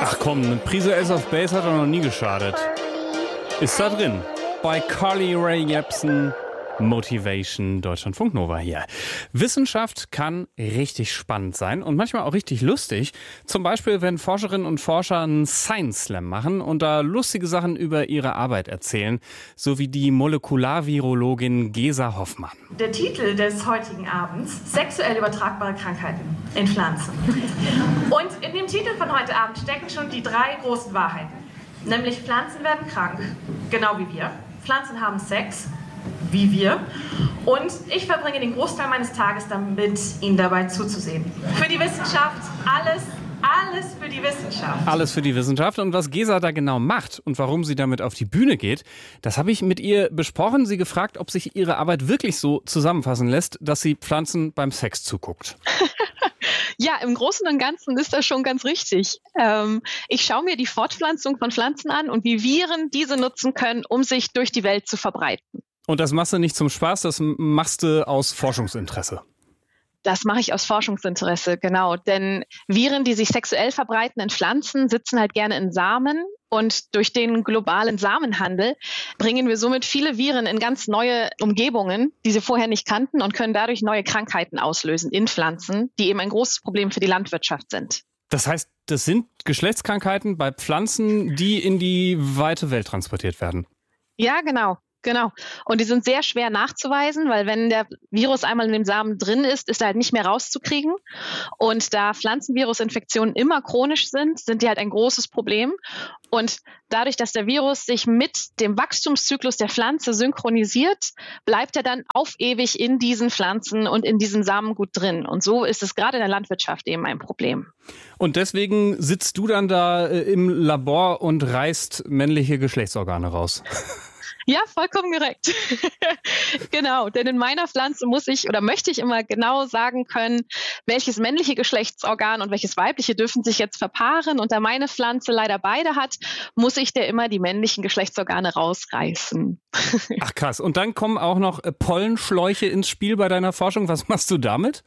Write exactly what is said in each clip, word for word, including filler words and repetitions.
Ach komm, eine Prise Ace of Base hat doch noch nie geschadet. Ist da drin. Bei Carly Rae Jepsen, Motivation, Deutschlandfunk Nova hier. Wissenschaft kann richtig spannend sein und manchmal auch richtig lustig. Zum Beispiel, wenn Forscherinnen und Forscher einen Science Slam machen und da lustige Sachen über ihre Arbeit erzählen. So wie die Molekularvirologin Gesa Hoffmann. Der Titel des heutigen Abends: Sexuell übertragbare Krankheiten in Pflanzen. Und in dem Titel von heute Abend stecken schon die drei großen Wahrheiten. Nämlich Pflanzen werden krank, genau wie wir. Pflanzen haben Sex, wie wir. Und ich verbringe den Großteil meines Tages damit, ihnen dabei zuzusehen. Für die Wissenschaft, alles, alles für die Wissenschaft. Alles für die Wissenschaft. Und was Gesa da genau macht und warum sie damit auf die Bühne geht, das habe ich mit ihr besprochen. Sie gefragt, ob sich ihre Arbeit wirklich so zusammenfassen lässt, dass sie Pflanzen beim Sex zuguckt. Ja, im Großen und Ganzen ist das schon ganz richtig. Ähm, ich schaue mir die Fortpflanzung von Pflanzen an und wie Viren diese nutzen können, um sich durch die Welt zu verbreiten. Und das machst du nicht zum Spaß, das machst du aus Forschungsinteresse. Das mache ich aus Forschungsinteresse, genau. Denn Viren, die sich sexuell verbreiten in Pflanzen, sitzen halt gerne in Samen. Und durch den globalen Samenhandel bringen wir somit viele Viren in ganz neue Umgebungen, die sie vorher nicht kannten, und können dadurch neue Krankheiten auslösen in Pflanzen, die eben ein großes Problem für die Landwirtschaft sind. Das heißt, das sind Geschlechtskrankheiten bei Pflanzen, die in die weite Welt transportiert werden. Ja, genau. Genau. Und die sind sehr schwer nachzuweisen, weil wenn der Virus einmal in dem Samen drin ist, ist er halt nicht mehr rauszukriegen. Und da Pflanzenvirusinfektionen immer chronisch sind, sind die halt ein großes Problem. Und dadurch, dass der Virus sich mit dem Wachstumszyklus der Pflanze synchronisiert, bleibt er dann auf ewig in diesen Pflanzen und in diesem Samengut drin. Und so ist es gerade in der Landwirtschaft eben ein Problem. Und deswegen sitzt du dann da im Labor und reißt männliche Geschlechtsorgane raus. Ja, vollkommen korrekt. Genau, denn in meiner Pflanze muss ich oder möchte ich immer genau sagen können, welches männliche Geschlechtsorgan und welches weibliche dürfen sich jetzt verpaaren. Und da meine Pflanze leider beide hat, muss ich dir immer die männlichen Geschlechtsorgane rausreißen. Ach krass, und dann kommen auch noch Pollenschläuche ins Spiel bei deiner Forschung. Was machst du damit?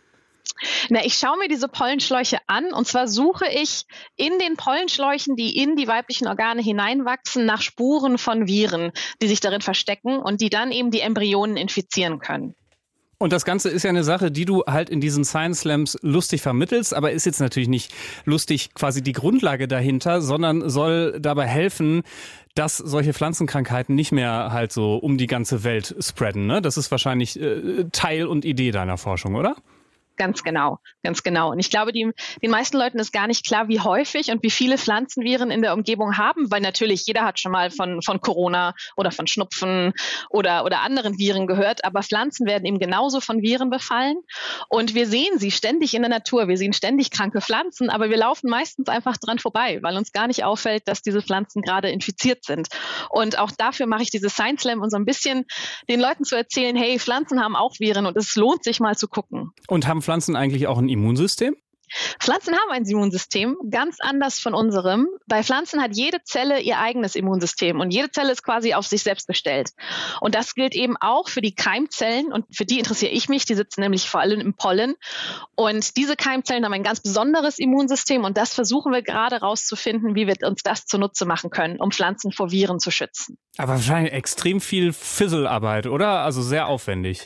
Na, ich schaue mir diese Pollenschläuche an, und zwar suche ich in den Pollenschläuchen, die in die weiblichen Organe hineinwachsen, nach Spuren von Viren, die sich darin verstecken und die dann eben die Embryonen infizieren können. Und das Ganze ist ja eine Sache, die du halt in diesen Science Slams lustig vermittelst, aber ist jetzt natürlich nicht lustig quasi die Grundlage dahinter, sondern soll dabei helfen, dass solche Pflanzenkrankheiten nicht mehr halt so um die ganze Welt spreaden, ne? Das ist wahrscheinlich äh, Teil und Idee deiner Forschung, oder? Ganz genau, ganz genau. Und ich glaube, die, den meisten Leuten ist gar nicht klar, wie häufig und wie viele Pflanzenviren in der Umgebung haben, weil natürlich jeder hat schon mal von, von Corona oder von Schnupfen oder, oder anderen Viren gehört, aber Pflanzen werden eben genauso von Viren befallen. Und wir sehen sie ständig in der Natur, wir sehen ständig kranke Pflanzen, aber wir laufen meistens einfach dran vorbei, weil uns gar nicht auffällt, dass diese Pflanzen gerade infiziert sind. Und auch dafür mache ich diese Science Slam, um so ein bisschen den Leuten zu erzählen, hey, Pflanzen haben auch Viren und es lohnt sich mal zu gucken. Und haben Pflanzen eigentlich auch ein Immunsystem? Pflanzen haben ein Immunsystem, ganz anders von unserem. Bei Pflanzen hat jede Zelle ihr eigenes Immunsystem und jede Zelle ist quasi auf sich selbst gestellt. Und das gilt eben auch für die Keimzellen, und für die interessiere ich mich, die sitzen nämlich vor allem im Pollen. Und diese Keimzellen haben ein ganz besonderes Immunsystem, und das versuchen wir gerade rauszufinden, wie wir uns das zunutze machen können, um Pflanzen vor Viren zu schützen. Aber wahrscheinlich extrem viel Fisselarbeit, oder? Also sehr aufwendig.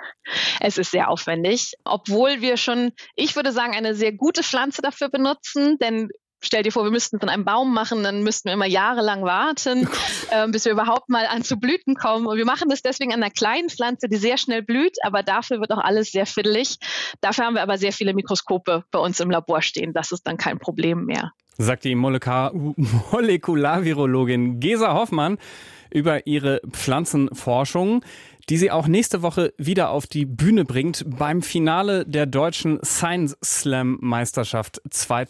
Es ist sehr aufwendig, obwohl wir schon, ich würde sagen, eine sehr gute Pflanze dafür benutzen, denn stell dir vor, wir müssten von einem Baum machen, dann müssten wir immer jahrelang warten, äh, bis wir überhaupt mal an zu Blüten kommen. Und wir machen das deswegen an einer kleinen Pflanze, die sehr schnell blüht, aber dafür wird auch alles sehr fiddelig. Dafür haben wir aber sehr viele Mikroskope bei uns im Labor stehen. Das ist dann kein Problem mehr. Sagt die Molekar- Molekularvirologin Gesa Hoffmann über ihre Pflanzenforschung, die sie auch nächste Woche wieder auf die Bühne bringt beim Finale der deutschen Science Slam Meisterschaft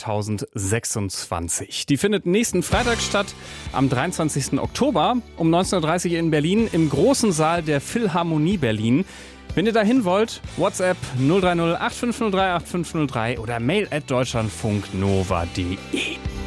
zweitausendsechsundzwanzig. Die findet nächsten Freitag statt, am dreiundzwanzigsten Oktober um neunzehn Uhr dreißig in Berlin im großen Saal der Philharmonie Berlin. Wenn ihr dahin wollt, WhatsApp null drei null acht fünf null drei acht fünf null drei oder mail at deutschlandfunknova punkt de.